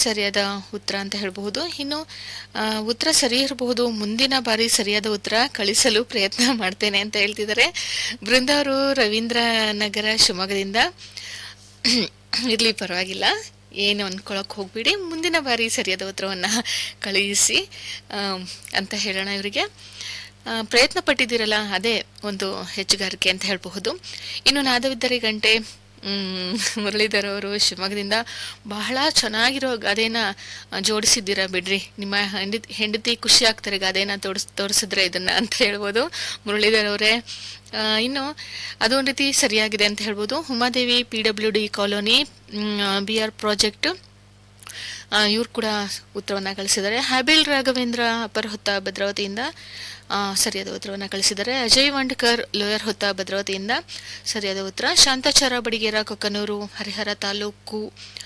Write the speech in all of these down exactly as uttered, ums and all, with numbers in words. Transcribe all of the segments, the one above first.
ಸರಿಯಾದ ಉತ್ತರ ಅಂತ ಹೇಳಬಹುದು. ಇನ್ನು ಉತ್ತರ ಸರಿ ಇರಬಹುದು, ಮುಂದಿನ ಬಾರಿ ಸರಿಯಾದ ಉತ್ತರ ಕಳಿಸಲು ಪ್ರಯತ್ನ ಮಾಡ್ತೇನೆ ಅಂತ ಹೇಳ್ತಿದ್ದಾರೆ ಬೃಂದವರು ರವೀಂದ್ರ ನಗರ ಶಿವಮೊಗ್ಗದಿಂದ. ಇರ್ಲಿ, ಪರವಾಗಿಲ್ಲ, ಏನು ಅನ್ಕೊಳಕ್ ಹೋಗ್ಬಿಡಿ, ಮುಂದಿನ ಬಾರಿ ಸರಿಯಾದ ಉತ್ತರವನ್ನ ಕಳುಹಿಸಿ ಅಂತ ಹೇಳೋಣ. ಇವರಿಗೆ ಪ್ರಯತ್ನ ಪಟ್ಟಿದ್ದೀರಲ್ಲ, ಅದೇ ಒಂದು ಹೆಚ್ಚುಗಾರಿಕೆ ಅಂತ ಹೇಳಬಹುದು. ಇನ್ನು ನಾದವಿದ್ದರೆ ಗಂಟೆ ಮುರಳೀಧರ್ ಅವರು ಶಿವಮೊಗ್ಗದಿಂದ ಬಹಳ ಚೆನ್ನಾಗಿರೋ ಗಾದೆನ ಜೋಡಿಸಿದ್ದೀರಾ ಬಿಡ್ರಿ, ನಿಮ್ಮ ಹೆಂಡತಿ ಹೆಂಡತಿ ಖುಷಿ ಆಗ್ತಾರೆ ಗಾದೆನ ತೋರಿಸ್ ತೋರಿಸಿದ್ರೆ ಇದನ್ನ ಅಂತ ಹೇಳ್ಬೋದು ಮುರಳೀಧರ್ ಅವರೇ. ಇನ್ನು ಅದೊಂದು ರೀತಿ ಸರಿಯಾಗಿದೆ ಅಂತ ಹೇಳ್ಬೋದು. Umadevi P W D colony B R project, ಇವ್ರು ಕೂಡ ಉತ್ತರವನ್ನ ಕಳಿಸಿದ್ದಾರೆ. ಹ್ಯಾಬಿಲ್ ರಾಘವೇಂದ್ರ ಅಪರ ಹೊತ್ತ ಭದ್ರಾವತಿಯಿಂದ ಸರಿಯಾದ ಉತ್ತರವನ್ನು ಕಳಿಸಿದ್ದಾರೆ. ಅಜಯ್ ವಂಡ್ಕರ್ ಲೋಯರ್ ಹೊತ್ತ ಭದ್ರಾವತಿಯಿಂದ ಸರಿಯಾದ ಉತ್ತರ. ಶಾಂತಾಚಾರ ಬಡಿಗೇರ ಕೊಕ್ಕನೂರು ಹರಿಹರ ತಾಲೂಕು,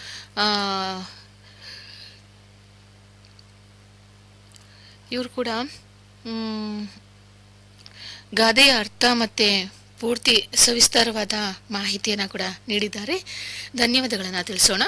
ಇವರು ಕೂಡ ಗಾದೆಯ ಅರ್ಥ ಮತ್ತೆ ಪೂರ್ತಿ ಸವಿಸ್ತಾರವಾದ ಮಾಹಿತಿಯನ್ನ ಕೂಡ ನೀಡಿದ್ದಾರೆ. ಧನ್ಯವಾದಗಳನ್ನ ತಿಳಿಸೋಣ.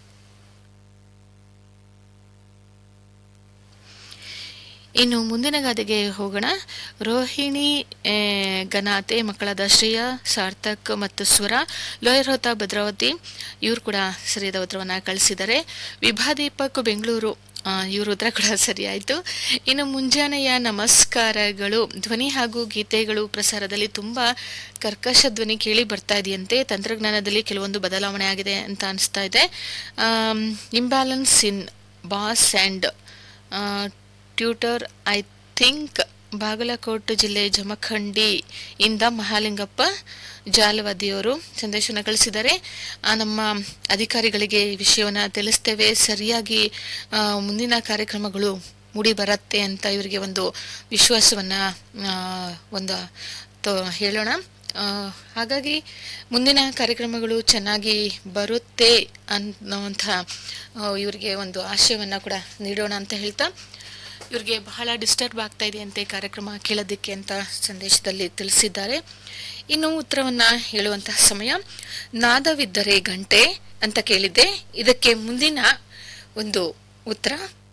ಇನ್ನು ಮುಂದಿನ ಗಾದೆಗೆ ಹೋಗೋಣ. ರೋಹಿಣಿ ಗನಾತೆ ಮಕ್ಕಳಾದ ಶ್ರೇಯ, ಸಾರ್ಥಕ್ ಮತ್ತು ಸ್ವರ ಲೋಯರ್ ಹೊತ್ತ ಭದ್ರಾವತಿ, ಇವರು ಕೂಡ ಸರಿಯಾದ ಉತ್ತರವನ್ನ ಕಳಿಸಿದ್ದಾರೆ. ವಿಭಾದೀಪಕ್ ಬೆಂಗಳೂರು, ಇವ್ರ ಉತ್ತರ ಕೂಡ ಸರಿಯಾಯಿತು. ಇನ್ನು ಮುಂಜಾನೆಯ ನಮಸ್ಕಾರಗಳು ಧ್ವನಿ ಹಾಗೂ ಗೀತೆಗಳು ಪ್ರಸಾರದಲ್ಲಿ ತುಂಬಾ ಕರ್ಕಶ ಧ್ವನಿ ಕೇಳಿ ಬರ್ತಾ ಇದೆಯಂತೆ. ತಂತ್ರಜ್ಞಾನದಲ್ಲಿ ಕೆಲವೊಂದು ಬದಲಾವಣೆ ಆಗಿದೆ ಅಂತ ಅನಿಸ್ತಾ ಇದೆ. Imbalance in boss and tutor I think. Bagalkot ಜಿಲ್ಲೆ ಜಮಖಂಡಿ ಇಂದ ಮಹಾಲಿಂಗಪ್ಪ ಜಾಲವಾದಿಯವರು ಸಂದೇಶವನ್ನು ಕಳಿಸಿದ್ದಾರೆ. ನಮ್ಮ ಅಧಿಕಾರಿಗಳಿಗೆ ವಿಷಯವನ್ನ ತಿಳಿಸ್ತೇವೆ, ಸರಿಯಾಗಿ ಮುಂದಿನ ಕಾರ್ಯಕ್ರಮಗಳು ಮೂಡಿ ಬರುತ್ತೆ ಅಂತ ಇವರಿಗೆ ಒಂದು ವಿಶ್ವಾಸವನ್ನ ಒಂದು ಹೇಳೋಣ. ಹಾಗಾಗಿ ಮುಂದಿನ ಕಾರ್ಯಕ್ರಮಗಳು ಚೆನ್ನಾಗಿ ಬರುತ್ತೆ ಅನ್ನೋಂಥ ಇವರಿಗೆ ಒಂದು ಆಶಯವನ್ನ ಕೂಡ ನೀಡೋಣ ಅಂತ ಹೇಳ್ತಾ, ಇವ್ರಿಗೆ ಬಹಳ ಡಿಸ್ಟರ್ಬ್ ಆಗ್ತಾ ಇದೆ ಅಂತೆ ಕಾರ್ಯಕ್ರಮ ಕೇಳೋದಕ್ಕೆ ಅಂತ ಸಂದೇಶದಲ್ಲಿ ತಿಳಿಸಿದ್ದಾರೆ. ಇನ್ನು ಉತ್ತರವನ್ನ ಹೇಳುವಂತಹ ಸಮಯ. ನಾದವಿದ್ದರೆ ಗಂಟೆ ಅಂತ ಕೇಳಿದ್ದೆ, ಇದಕ್ಕೆ ಮುಂದಿನ ಒಂದು ಉತ್ತರ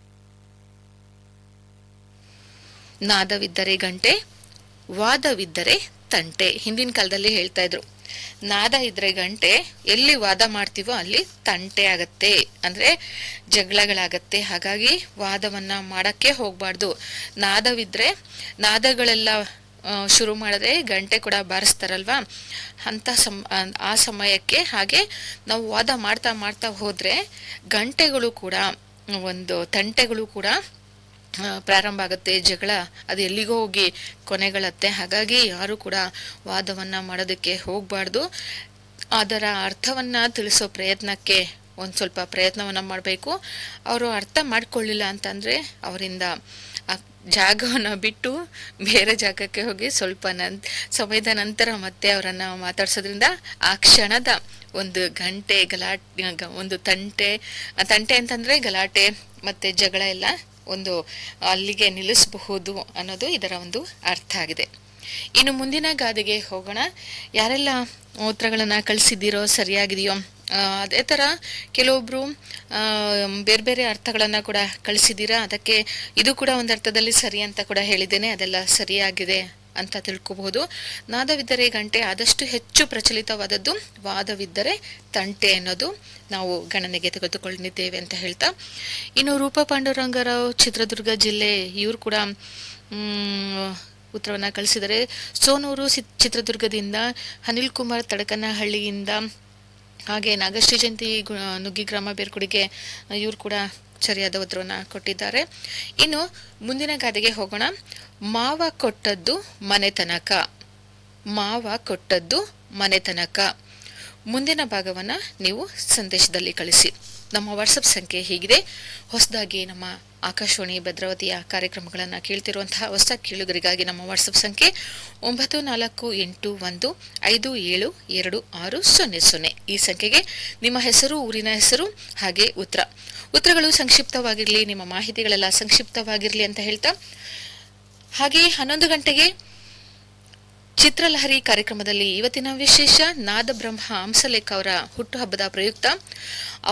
ನಾದವಿದ್ದರೆ ಗಂಟೆ, ವಾದವಿದ್ದರೆ ತಂಟೆ. ಹಿಂದಿನ ಕಾಲದಲ್ಲಿ ಹೇಳ್ತಾ ಇದ್ರು, ನಾದ ಇದ್ರೆ ಗಂಟೆ, ಎಲ್ಲಿ ವಾದ ಮಾಡ್ತೀವೋ ಅಲ್ಲಿ ತಂಟೆ ಆಗತ್ತೆ, ಅಂದ್ರೆ ಜಗಳಗಳಾಗತ್ತೆ. ಹಾಗಾಗಿ ವಾದವನ್ನ ಮಾಡಕ್ಕೆ ಹೋಗ್ಬಾರ್ದು. ನಾದವಿದ್ರೆ, ನಾದಗಳೆಲ್ಲ ಶುರು ಮಾಡಿದ್ರೆ ಗಂಟೆ ಕೂಡ ಬಾರಿಸ್ತಾರಲ್ವಾ, ಅಂತ ಸಮ ಆ ಸಮಯಕ್ಕೆ ಹಾಗೆ ನಾವು ವಾದ ಮಾಡ್ತಾ ಮಾಡ್ತಾ ಹೋದ್ರೆ ಗಂಟೆಗಳು ಕೂಡ ಒಂದು ತಂಟೆಗಳು ಕೂಡ ಪ್ರಾರಂಭ ಆಗುತ್ತೆ, ಜಗಳ ಅದು ಎಲ್ಲಿಗೋ ಹೋಗಿ ಕೊನೆಗಳತ್ತೆ. ಹಾಗಾಗಿ ಯಾರು ಕೂಡ ವಾದವನ್ನ ಮಾಡೋದಕ್ಕೆ ಹೋಗ್ಬಾರ್ದು. ಅದರ ಅರ್ಥವನ್ನ ತಿಳಿಸೋ ಪ್ರಯತ್ನಕ್ಕೆ ಒಂದ್ ಸ್ವಲ್ಪ ಪ್ರಯತ್ನವನ್ನ ಮಾಡಬೇಕು. ಅವರು ಅರ್ಥ ಮಾಡ್ಕೊಳ್ಳಿಲ್ಲ ಅಂತಂದ್ರೆ ಅವರಿಂದ ಆ ಜಾಗವನ್ನ ಬಿಟ್ಟು ಬೇರೆ ಜಾಗಕ್ಕೆ ಹೋಗಿ ಸ್ವಲ್ಪ ನನ್ ಸಮಯದ ನಂತರ ಮತ್ತೆ ಅವರನ್ನ ಮಾತಾಡ್ಸೋದ್ರಿಂದ ಆ ಕ್ಷಣದ ಒಂದು ಗಂಟೆ ಗಲಾಟೆ, ಒಂದು ತಂಟೆ ತಂಟೆ ಅಂತಂದ್ರೆ ಗಲಾಟೆ ಮತ್ತೆ ಜಗಳ ಎಲ್ಲ ಒಂದು ಅಲ್ಲಿಗೆ ನಿಲ್ಲಿಸಬಹುದು ಅನ್ನೋದು ಇದರ ಒಂದು ಅರ್ಥ ಆಗಿದೆ. ಇನ್ನು ಮುಂದಿನ ಗಾದೆಗೆ ಹೋಗೋಣ. ಯಾರೆಲ್ಲ ಉತ್ತರಗಳನ್ನ ಕಳಿಸಿದ್ದೀರೋ ಸರಿಯಾಗಿದೆಯೋ, ಅದೇ ತರ ಕೆಲವೊಬ್ರು ಬೇರೆ ಬೇರೆ ಅರ್ಥಗಳನ್ನ ಕೂಡ ಕಳಿಸಿದ್ದೀರಾ. ಅದಕ್ಕೆ ಇದು ಕೂಡ ಒಂದು ಅರ್ಥದಲ್ಲಿ ಸರಿ ಅಂತ ಕೂಡ ಹೇಳಿದ್ದೇನೆ, ಅದೆಲ್ಲ ಸರಿಯಾಗಿದೆ ಅಂತ ತಿಳ್ಕೋಬಹುದು. ನಾದವಿದ್ದರೆ ಗಂಟೆ ಆದಷ್ಟು ಹೆಚ್ಚು ಪ್ರಚಲಿತವಾದದ್ದು, ವಾದವಿದ್ದರೆ ತಂಟೆ ಅನ್ನೋದು ನಾವು ಗಣನೆಗೆ ತೆಗೆದುಕೊಂಡಿದ್ದೇವೆ ಅಂತ ಹೇಳ್ತಾ, ಇನ್ನು ರೂಪ ಪಾಂಡುರಂಗರಾವ್ ಚಿತ್ರದುರ್ಗ ಜಿಲ್ಲೆ, ಇವರು ಕೂಡ ಹ್ಮ್ ಉತ್ತರವನ್ನ ಕಳಿಸಿದರೆ. ಸೋನೂರು ಚಿತ್ರದುರ್ಗದಿಂದ ಅನಿಲ್ ಕುಮಾರ್ ತಡಕನಹಳ್ಳಿಯಿಂದ, ಹಾಗೆ ನಾಗಶ್ರೀ ಜಯಂತಿ ನುಗ್ಗಿ ಗ್ರಾಮ ಬೇರ್ಕುಡಿಗೆ, ಇವ್ರು ಕೂಡ ಸರಿಯಾದ ಉತ್ತರವನ್ನ ಕೊಟ್ಟಿದ್ದಾರೆ. ಇನ್ನು ಮುಂದಿನ ಗಾದೆಗೆ ಹೋಗೋಣ. ಮಾವ ಕೊಟ್ಟದ್ದು ಮನೆತನಕ, ಮಾವ ಕೊಟ್ಟದ್ದು ಮನೆತನಕ. ಮುಂದಿನ ಭಾಗವನ್ನ ನೀವು ಸಂದೇಶದಲ್ಲಿ ಕಳಿಸಿ. ನಮ್ಮ ವಾಟ್ಸಪ್ ಸಂಖ್ಯೆ ಹೀಗಿದೆ. ಹೊಸದಾಗಿ ನಮ್ಮ ಆಕಾಶವಾಣಿ ಭದ್ರಾವತಿಯ ಕಾರ್ಯಕ್ರಮಗಳನ್ನು ಕೇಳ್ತಿರುವಂತಹ ಹೊಸ ಕೇಳುಗರಿಗಾಗಿ ನಮ್ಮ ವಾಟ್ಸಪ್ ಸಂಖ್ಯೆ ಒಂಬತ್ತು ನಾಲ್ಕು ಎಂಟು ಒಂದು ಐದು ಏಳು ಎರಡು ಆರು ಸೊನ್ನೆ ಸೊನ್ನೆ. ಈ ಸಂಖ್ಯೆಗೆ ನಿಮ್ಮ ಹೆಸರು, ಊರಿನ ಹೆಸರು, ಹಾಗೆ ಉತ್ತರ ಉತ್ತರಗಳು ಸಂಕ್ಷಿಪ್ತವಾಗಿರ್ಲಿ, ನಿಮ್ಮ ಮಾಹಿತಿಗಳೆಲ್ಲ ಸಂಕ್ಷಿಪ್ತವಾಗಿರ್ಲಿ ಅಂತ ಹೇಳ್ತಾ, ಹಾಗೆ ಹನ್ನೊಂದು ಗಂಟೆಗೆ ಚಿತ್ರಲಹರಿ ಕಾರ್ಯಕ್ರಮದಲ್ಲಿ ಇವತ್ತಿನ ವಿಶೇಷ ನಾದ ಬ್ರಹ್ಮ ಹಂಸಲೇಖ ಅವರ ಹುಟ್ಟುಹಬ್ಬದ ಪ್ರಯುಕ್ತ